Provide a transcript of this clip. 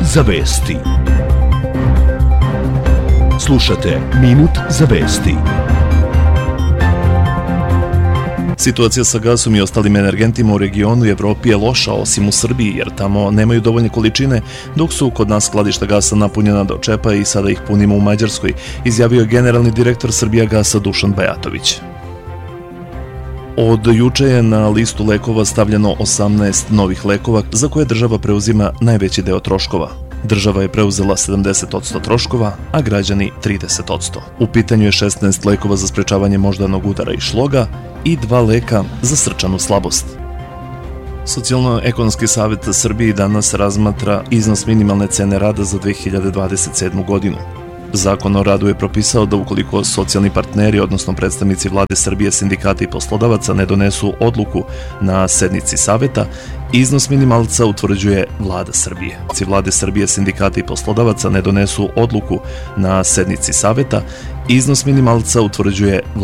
za vesti. Slušate Minut za vesti. Situacija sa gasom i ostalim energentima u regionu i Evropi je loša, osim u Srbiji, jer tamo nemaju dovoljne količine, dok su kod nas skladišta gasa napunjena do čepa i sada ih punimo u Mađarskoj, izjavio je generalni direktor Srbijagasa Dušan Bajatović. Od juče je na listu lekova stavljeno 18 novih lekova za koje država preuzima najveći deo troškova. Država je preuzela 70% troškova, a građani 30%. U pitanju je 16 lekova za sprečavanje moždanog udara i šloga i 2 leka za srčanu slabost. Socijalno-ekonomski savet Srbije danas razmatra iznos minimalne cene rada za 2027. godinu. Zakon o radu je propisao da ukoliko socijalni partneri, odnosno predstavnici vlade Srbije, sindikata i poslodavaca ne donesu odluku na sednici saveta, iznos minimalca utvrđuje vlada Srbije. Vlade Srbije, sindikata i poslodavaca ne donesu odluku na sednici saveta, iznos minimalca utvrđuje